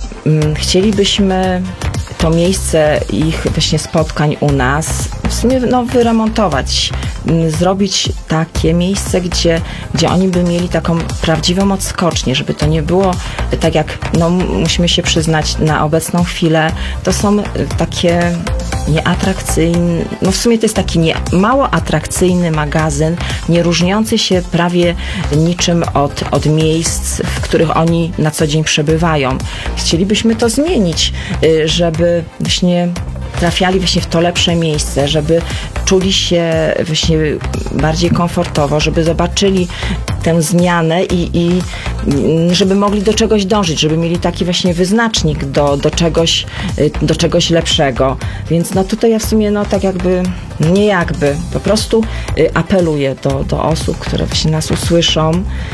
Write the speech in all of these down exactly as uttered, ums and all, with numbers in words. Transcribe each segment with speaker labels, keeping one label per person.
Speaker 1: Chcielibyśmy to miejsce ich właśnie spotkań u nas w sumie no, wyremontować, zrobić takie miejsce, gdzie, gdzie oni by mieli taką prawdziwą odskocznię, żeby to nie było tak jak, no musimy się przyznać, na obecną chwilę to są takie nieatrakcyjny, no w sumie to jest taki nie, mało atrakcyjny magazyn, nie różniący się prawie niczym od, od miejsc, w których oni na co dzień przebywają. Chcielibyśmy to zmienić, żeby właśnie trafiali właśnie w to lepsze miejsce, żeby czuli się właśnie bardziej komfortowo, żeby zobaczyli tę zmianę i, i żeby mogli do czegoś dążyć, żeby mieli taki właśnie wyznacznik do, do, czegoś, do czegoś lepszego. Więc no tutaj ja w sumie no tak jakby, nie jakby, po prostu apeluję do, do osób, które właśnie nas usłyszą,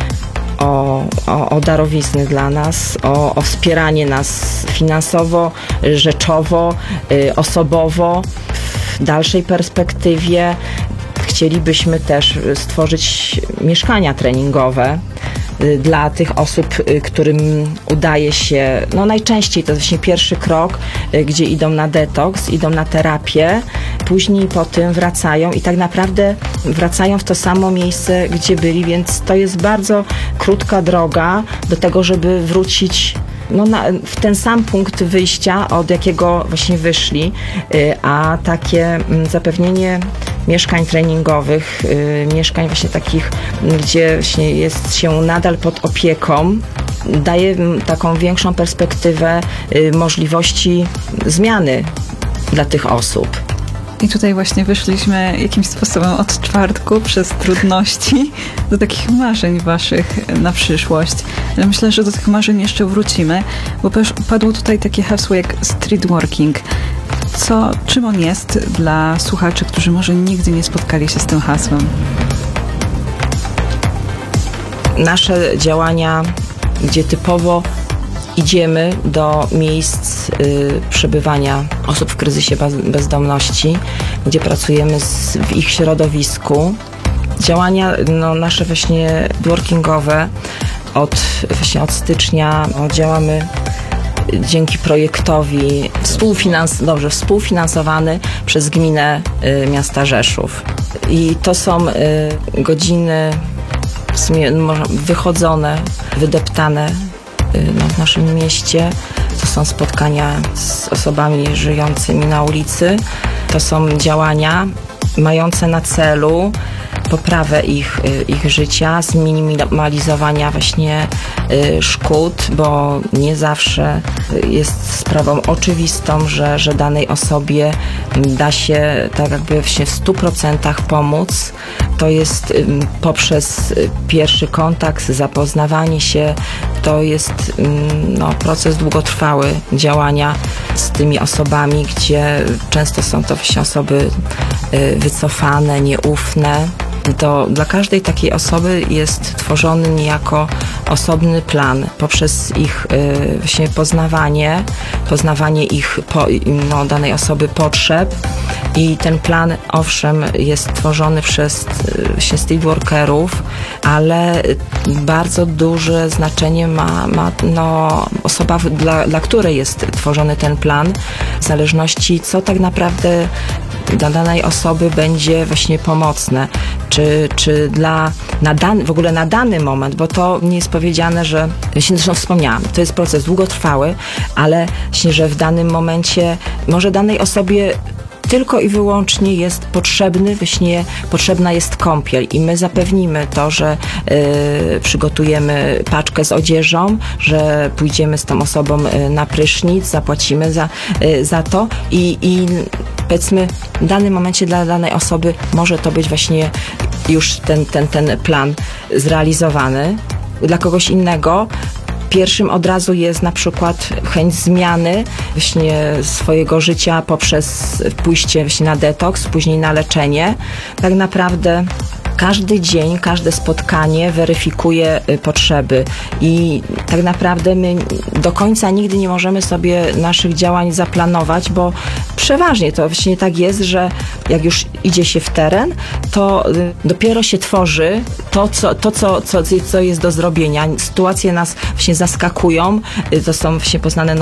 Speaker 1: O, o, o darowizny dla nas, o, o wspieranie nas finansowo, rzeczowo, y, osobowo. W dalszej perspektywie chcielibyśmy też stworzyć mieszkania treningowe y, dla tych osób, y, którym udaje się, no najczęściej to właśnie pierwszy krok, y, gdzie idą na detoks, idą na terapię, później po tym wracają i tak naprawdę wracają w to samo miejsce, gdzie byli, więc to jest bardzo krótka droga do tego, żeby wrócić no, na, w ten sam punkt wyjścia, od jakiego właśnie wyszli, a takie zapewnienie mieszkań treningowych, mieszkań właśnie takich, gdzie właśnie jest się nadal pod opieką, daje taką większą perspektywę możliwości zmiany dla tych osób.
Speaker 2: I tutaj właśnie wyszliśmy jakimś sposobem od czwartku przez trudności do takich marzeń waszych na przyszłość. Ale myślę, że do tych marzeń jeszcze wrócimy, bo padło tutaj takie hasło jak street working. Co, czym on jest dla słuchaczy, którzy może nigdy nie spotkali się z tym hasłem?
Speaker 1: Nasze działania, gdzie typowo idziemy do miejsc y, przebywania osób w kryzysie bezdomności, gdzie pracujemy z, w ich środowisku. Działania no, nasze właśnie workingowe od, właśnie od stycznia no, działamy dzięki projektowi współfinans, dobrze, współfinansowany przez gminę y, miasta Rzeszów. I to są y, godziny w sumie wychodzone, wydeptane no, w naszym mieście. To są spotkania z osobami żyjącymi na ulicy. To są działania mające na celu poprawę ich, ich życia, zminimalizowania właśnie szkód, bo nie zawsze jest sprawą oczywistą, że, że danej osobie da się tak jakby w stu procentach pomóc. To jest poprzez pierwszy kontakt, zapoznawanie się, to jest no, proces długotrwały działania z tymi osobami, gdzie często są to właśnie osoby wycofane, nieufne. To dla każdej takiej osoby jest tworzony niejako osobny plan poprzez ich y, właśnie poznawanie, poznawanie ich po, no, danej osoby potrzeb i ten plan owszem jest tworzony przez właśnie street workerów, ale bardzo duże znaczenie ma, ma no, osoba, dla, dla której jest tworzony ten plan, w zależności co tak naprawdę dla danej osoby będzie właśnie pomocne, czy, czy dla, na dan, w ogóle na dany moment, bo to nie jest powiedziane, że, właśnie zresztą wspomniałam, to jest proces długotrwały, ale właśnie, że w danym momencie może danej osobie tylko i wyłącznie jest potrzebny, właśnie potrzebna jest kąpiel i my zapewnimy to, że y, przygotujemy paczkę z odzieżą, że pójdziemy z tą osobą y, na prysznic, zapłacimy za, y, za to i, i powiedzmy w danym momencie dla danej osoby może to być właśnie już ten, ten, ten plan zrealizowany. Dla kogoś innego pierwszym od razu jest na przykład chęć zmiany właśnie swojego życia poprzez pójście właśnie na detoks, później na leczenie. Tak naprawdę każdy dzień, każde spotkanie weryfikuje potrzeby i tak naprawdę my do końca nigdy nie możemy sobie naszych działań zaplanować, bo przeważnie to właśnie tak jest, że jak już idzie się w teren, to dopiero się tworzy to, co, to co, co, co jest do zrobienia. Sytuacje nas właśnie zaskakują, to są właśnie poznane